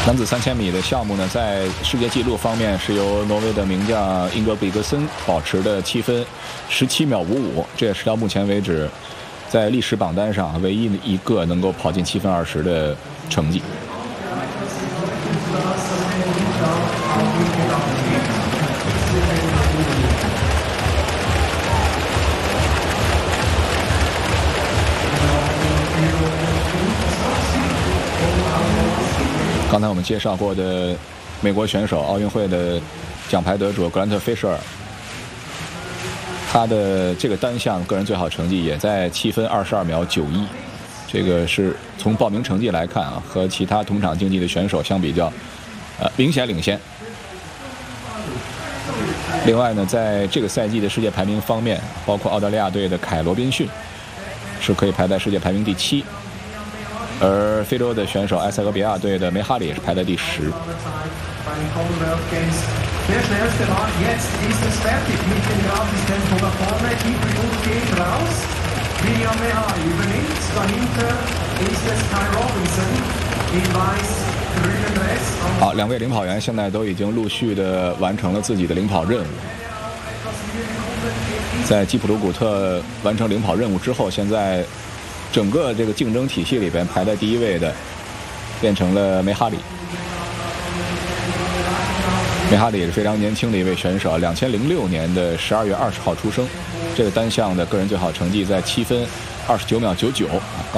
男子3000米的项目呢，在世界纪录方面是由挪威的名将英格比格森保持的7分17秒55，这也是到目前为止在历史榜单上唯一一个能够跑进7分20的成绩。刚才我们介绍过的美国选手，奥运会的奖牌得主格兰特·菲舍尔，他的这个单项个人最好成绩也在7分22秒91，这个是从报名成绩来看啊，和其他同场竞技的选手相比较，明显领先。另外呢，在这个赛季的世界排名方面，包括澳大利亚队的凯·罗宾逊是可以排在世界排名第7。而非洲的选手埃塞俄比亚队的梅哈里也是排在第10。好，2位领跑员现在都已经陆续的完成了自己的领跑任务。在基普鲁古特完成领跑任务之后，现在整个这个竞争体系里边排在第1位的变成了梅哈里。梅哈里也是非常年轻的一位选手，2006年的12月20号出生，这个单项的个人最好成绩在7分29秒99。